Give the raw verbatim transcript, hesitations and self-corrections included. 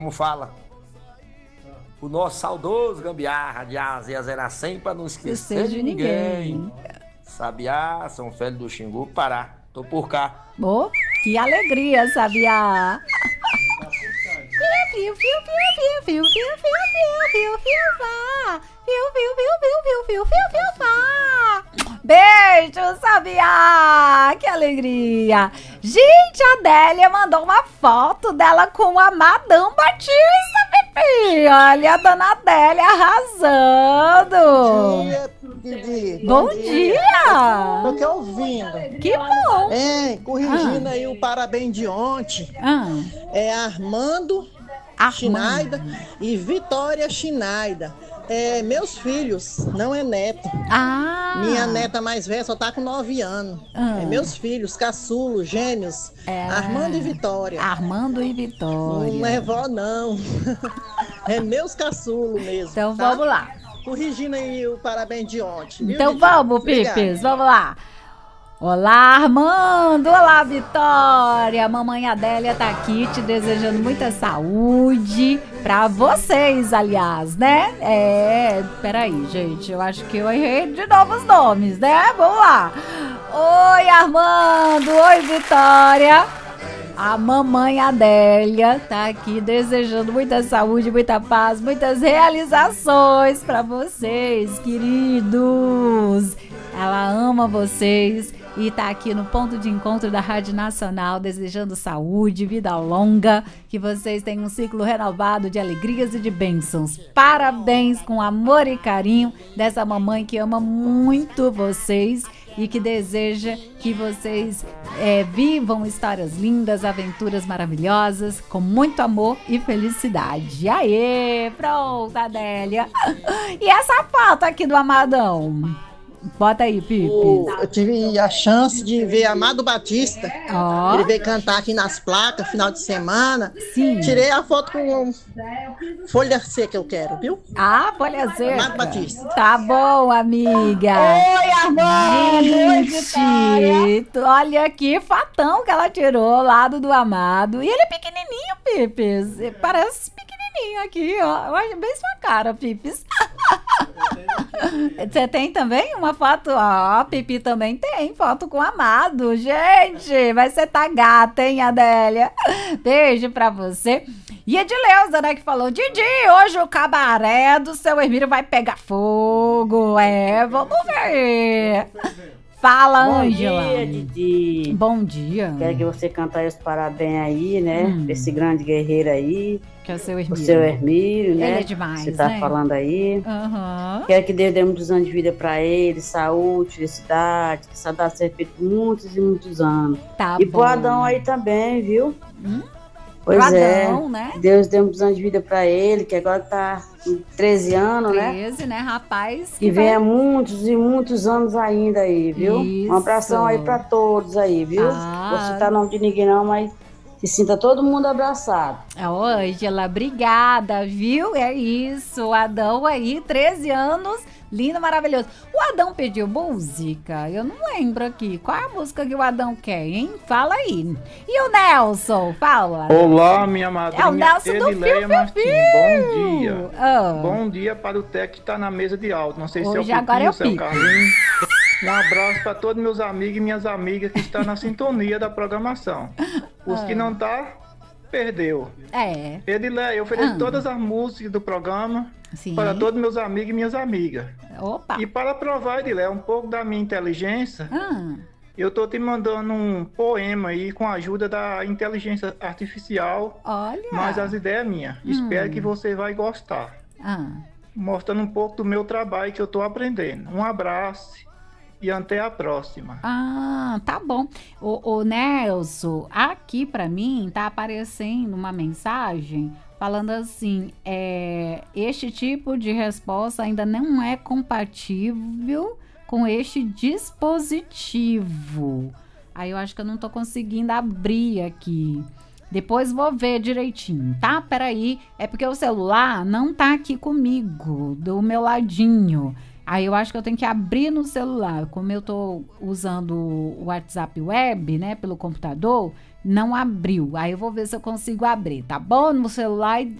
como fala, o nosso saudoso Gambiarra de Asa e Azeracém, para não esquecer de ninguém. ninguém. Sabiá, São Félix do Xingu, Pará. Tô por cá. Oh, que alegria, Sabiá. Fio, fio, fio, fio, fio, fio, fio, fio, fio, fio, vá. Fio, fio, fio, fio, fio, fio, fio, fio, vá. Beijo, Sabiá. Que alegria. Gente, a Adélia mandou uma foto dela com a Madame Batista, Pipi. Olha a dona Adélia arrasando. Bom dia, Didi. Bom, Bom dia. dia. Tô aqui ouvindo. Que bom. É, corrigindo ah. aí o parabéns de ontem. Ah. É Armando, Armando Schneider e Vitória Schneider. É, meus filhos, não é neto. Ah. Minha neta mais velha só tá com nove anos. Ah. É meus filhos, caçulo, gêmeos, é. Armando e Vitória. Armando e Vitória. Não é vó, não. É meus caçulos mesmo. Então tá? vamos lá. Corrigindo aí o parabéns de ontem. Viu, então Didi? vamos, Pipis, vamos lá. Olá, Armando! Olá, Vitória! Mamãe Adélia tá aqui te desejando muita saúde pra vocês, aliás, né? É, peraí, gente, eu acho que eu errei de novo os nomes, né? Vamos lá! Oi, Armando! Oi, Vitória! A mamãe Adélia tá aqui desejando muita saúde, muita paz, muitas realizações pra vocês, queridos! Ela ama vocês e tá aqui no ponto de encontro da Rádio Nacional, desejando saúde, vida longa, que vocês tenham um ciclo renovado de alegrias e de bênçãos. Parabéns com amor e carinho dessa mamãe que ama muito vocês e que deseja que vocês é, vivam histórias lindas, aventuras maravilhosas, com muito amor e felicidade. Aê, pronto, Adélia. E essa foto aqui do Amadão? Bota aí, Pipi. Eu tive a chance de ver Amado Batista. Oh. Ele veio cantar aqui nas placas, final de semana. Sim. Tirei a foto com folha seca, eu quero, viu? Ah, folha seca. Amado Batista. Tá bom, amiga. Oi, Armando. Gente, oi, olha que fatão que ela tirou ao lado do Amado. E ele é pequenininho, Pipis. Parece pequenininho aqui, ó. Eu acho bem sua cara, Pipis. Você tem também uma foto? Ó, a Pipi também tem foto com o Amado. Gente, vai ser tá gata, hein, Adélia? Beijo pra você. E a Edileuza, né, que falou: Didi, hoje o cabaré do seu Hermílio vai pegar fogo. É, vamos ver. Fala, Ângela. Bom dia, Didi. Bom dia. Quero que você cante aí os parabéns aí, né? Hum. Pra esse grande guerreiro aí. Que é o seu Hermílio. O seu Hermílio, né? Ele é demais, você tá né? falando aí. Uhum. Quero que Deus dê muitos anos de vida pra ele, saúde, felicidade, que essa data seja feita por muitos e muitos anos. Tá e bom. pro Adão aí também, viu? Hum? Pois pro é. Adão, né? Deus dê muitos anos de vida pra ele, que agora tá com treze anos, né? treze, né, rapaz? Que venha vai... muitos e muitos anos ainda aí, viu? Isso. Um abração aí pra todos aí, viu? Ah. Não vou citar nome de ninguém não, mas se sinta todo mundo abraçado. Ô, Ângela, obrigada, viu? É isso, o Adão aí, treze anos, lindo, maravilhoso. O Adão pediu música? Eu não lembro aqui. Qual é a música que o Adão quer, hein? Fala aí. E o Nelson? Fala. Olá, minha madrinha. É o Nelson do Edileia Fio, Martins. Fio. Bom dia. Oh. Bom dia para o Tec que está na mesa de áudio. Não sei se Hoje é o agora é o Pipinho, se é o Pico. Carlinhos. Um abraço para todos meus amigos e minhas amigas que estão na sintonia da programação. Os Ah. que não tá, perdeu. É. Edileia, eu ofereço Ah. todas as músicas do programa Sim. para todos meus amigos e minhas amigas. Opa. E para provar, Edileia, um pouco da minha inteligência, Ah. eu tô te mandando um poema aí com a ajuda da inteligência artificial, Olha. mas as ideias minhas. Hum. Espero que você vai gostar. Ah. Mostrando um pouco do meu trabalho que eu tô aprendendo. Um abraço e até a próxima. Ah, tá bom. O, o Nelson, aqui pra mim tá aparecendo uma mensagem falando assim, é, este tipo de resposta ainda não é compatível com este dispositivo. Aí eu acho que eu não tô conseguindo abrir aqui. Depois vou ver direitinho, tá? Peraí, é porque o celular não tá aqui comigo, do meu ladinho. Aí eu acho que eu tenho que abrir no celular. Como eu tô usando o WhatsApp Web, né, pelo computador, não abriu. Aí eu vou ver se eu consigo abrir, tá bom? No celular e,